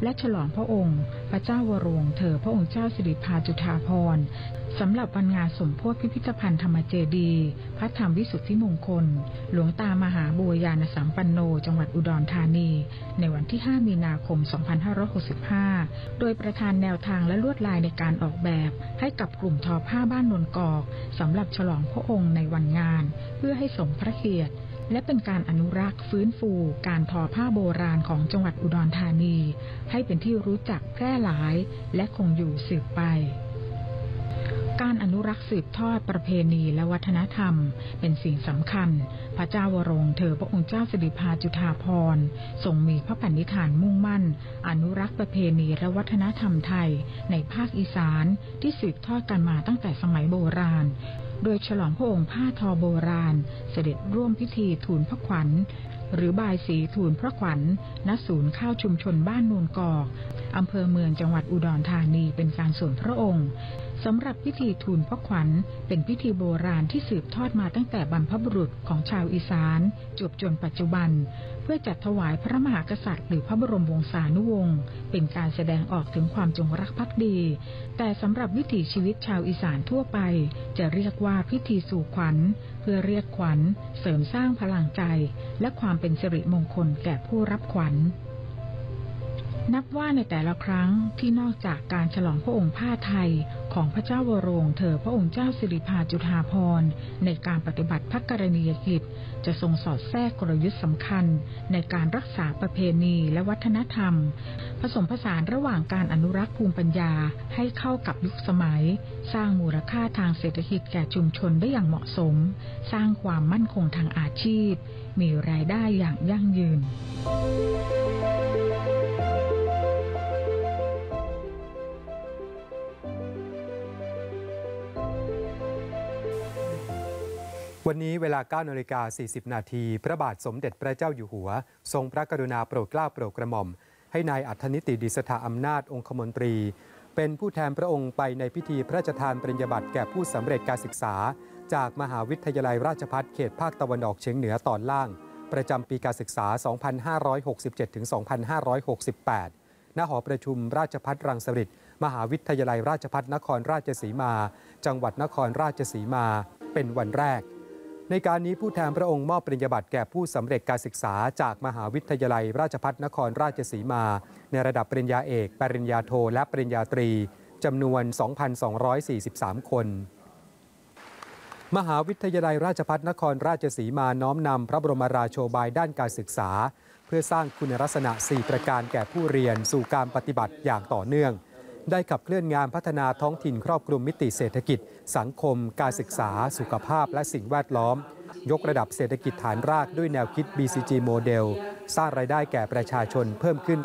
และฉลองพระองค์พระเจ้าวโรงเธอพระองค์เจ้าสิริภาจุฑาภรณ์สำหรับวันงานสมโภชพิพิธภัณฑ์ธรรมเจดีย์พระธรรมวิสุทธิมงคลหลวงตามหาบัวยานสัมปันโนจังหวัดอุดรธานีในวันที่ 5 มีนาคม 2565 โดยประธานแนวทางและลวดลายในการออกแบบให้กับกลุ่มทอผ้าบ้านนนกอกสำหรับฉลองพระองค์ในวันงานเพื่อให้สมพระเกียรติและเป็นการอนุรักษ์ฟื้นฟูการทอผ้าโบราณของจังหวัดอุดรธานีให้เป็นที่รู้จักแพร่หลายและคงอยู่สืบไปการอนุรักษ์สืบทอดประเพณีและวัฒนธรรมเป็นสิ่งสำคัญพระเจ้าวโรงเธอพระองค์เจ้าสิริภาจุฑาภรณ์ทรงมีพระปณิธานมุ่งมั่นอนุรักษ์ประเพณีและวัฒนธรรมไทยในภาคอีสานที่สืบทอดกันมาตั้งแต่สมัยโบราณโดยฉลองพระองค์ผ้าทอโบราณเสด็จร่วมพิธีทูลพระขวัญหรือบายสีทูลพระขวัญณศูนย์ข้าวชุมชนบ้านโนนกอกอำเภอเมืองจังหวัดอุดรธานีเป็นการส่วนพระองค์สำหรับพิธีทูลพระขวัญเป็นพิธีโบราณที่สืบทอดมาตั้งแต่บรรพบุรุษของชาวอีสานจวบจนปัจจุบันเพื่อจัดถวายพระมหากษัตริย์หรือพระบรมวงศานุวงศ์เป็นการแสดงออกถึงความจงรักภักดีแต่สำหรับวิถีชีวิตชาวอีสานทั่วไปจะเรียกว่าพิธีสู่ขวัญเพื่อเรียกขวัญเสริมสร้างพลังใจและความเป็นสิริมงคลแก่ผู้รับขวัญนับว่าในแต่ละครั้งที่นอกจากการฉลองพระองค์ผ้าไทยของพระเจ้าวโรงเธอพระองค์เจ้าสิริภาจุฑาภรณ์ในการปฏิบัติพระกรณียกิจจะทรงสอดแทรกกลยุทธ์สำคัญในการรักษาประเพณีและวัฒนธรรมผสมผสานระหว่างการอนุรักษ์ภูมิปัญญาให้เข้ากับยุคสมัยสร้างมูลค่าทางเศรษฐกิจแก่ชุมชนได้อย่างเหมาะสมสร้างความมั่นคงทางอาชีพมีรายได้อย่างยั่งยืนวันนี้เวลา 9:40 น.พระบาทสมเด็จพระเจ้าอยู่หัวทรงพระกรุณาโปรดเกล้าโปรดกระหม่อมให้นายอัธนิติดิษฐาอำนาจองคมนตรีเป็นผู้แทนพระองค์ไปในพิธีพระราชทานปริญญาบัตรแก่ผู้สำเร็จการศึกษาจากมหาวิทยาลัยราชภัฏเขตภาคตะวันออกเฉียงเหนือตอนล่างประจำปีการศึกษา 2567-2568 ณ หอประชุมราชภัฏรังสฤษฎ์มหาวิทยาลัยราชภัฏนครราชสีมา จังหวัดนครราชสีมาเป็นวันแรกในการนี้ผู้แทนพระองค์มอบปริญญาบัตรแก่ผู้สำเร็จการศึกษาจากมหาวิทยาลัยราชภัฏนครราชสีมาในระดับปริญญาเอกปริญญาโทและปริญญาตรีจำนวน 2,243 คนมหาวิทยาลัยราชภัฏนครราชสีมาน้อมนำพระบรมราโชบายด้านการศึกษาเพื่อสร้างคุณลักษณะ 4 ประการแก่ผู้เรียนสู่การปฏิบัติอย่างต่อเนื่องได้ขับเคลื่อนงานพัฒนาท้องถิ่นครอบคลุมมิติเศรษฐกิจสังคมการศึกษาสุขภาพและสิ่งแวดล้อมยกระดับเศรษฐกิจฐานรากด้วยแนวคิด BCG โมเดลสร้างรายได้แก่ประชาชนเพิ่มขึ้น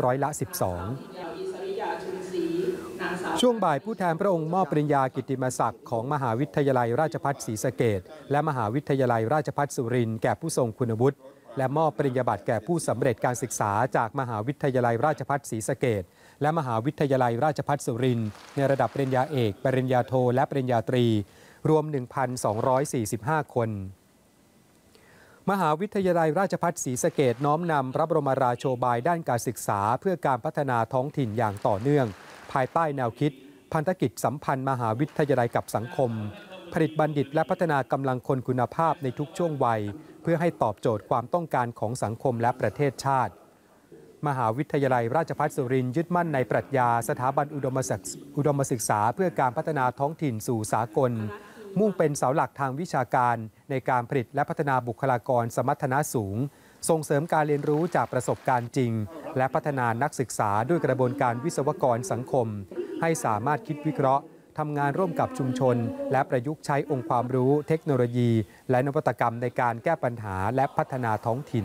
12%ช่วงบ่ายผู้แทนพระองค์มอบปริญญากิตติมศักดิ์ของมหาวิทยาลัยราชภัฏศรีสะเกษและมหาวิทยาลัยราชภัฏสุรินทร์แก่ผู้ทรงคุณวุฒิและมอบปริญญาบัตรแก่ผู้สำเร็จการศึกษาจากมหาวิทยาลัยราชภัฏศรีสะเกษและมหาวิทยาลัยราชภัฏสุรินทร์ในระดับปริญญาเอกปริญญาโทและปริญญาตรีรวม 1,245 คนมหาวิทยาลัยราชภัฏศรีสะเกษน้อมนำพระบรมราโชบายด้านการศึกษาเพื่อการพัฒนาท้องถิ่นอย่างต่อเนื่องภายใต้แนวคิดพันธกิจสัมพันธ์มหาวิทยาลัยกับสังคมผลิตบัณฑิตและพัฒนากำลังคนคุณภาพในทุกช่วงวัยเพื่อให้ตอบโจทย์ความต้องการของสังคมและประเทศชาติมหาวิทยาลัยราชภัฏสุรินทร์ยึดมั่นในปรัชญาสถาบันอุดมศึกษาเพื่อการพัฒนาท้องถิ่นสู่สากลมุ่งเป็นเสาหลักทางวิชาการในการผลิตและพัฒนาบุคลากรสมรรถนะสูงส่งเสริมการเรียนรู้จากประสบการณ์จริงและพัฒนานักศึกษาด้วยกระบวนการวิศวกรสังคมให้สามารถคิดวิเคราะห์ทำงานร่วมกับชุมชนและประยุกต์ใช้องค์ความรู้เทคโนโลยีและนวัตกรรมในการแก้ปัญหาและพัฒนาท้องถิ่น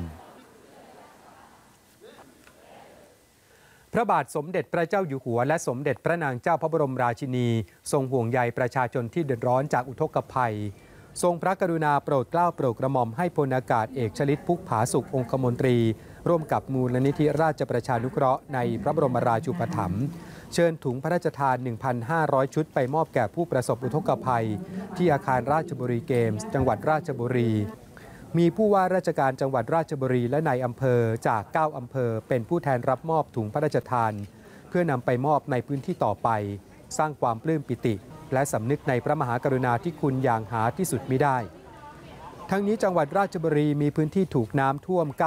พระบาทสมเด็จพระเจ้าอยู่หัวและสมเด็จพระนางเจ้าพระบรมราชินีทรงห่วงใยประชาชนที่เดือดร้อนจากอุทกภัยทรงพระกรุณาโปรดเกล้าโปรดกระหม่อมให้พลอากาศเอกชลิตพุกผาสุของคมนตรีร่วมกับมูลนิธิราชประชานุเคราะห์ในพระบรมราชูปถัมภ์เชิญถุงพระราชทาน 1,500 ชุดไปมอบแก่ผู้ประสบอุทกภัยที่อาคารราชบุรีเกมส์จังหวัดราชบุรีมีผู้ว่าราชการจังหวัดราชบุรีและนายอำเภอจาก9อำเภอเป็นผู้แทนรับมอบถุงพระราชทานพื่อนำไปมอบในพื้นที่ต่อไปสร้างความปลื้มปิติและสำนึกในพระมหากรุณาธิคุณอย่างหาที่สุดมิได้ทั้งนี้จังหวัดราชบุรีมีพื้นที่ถูกน้ำท่วม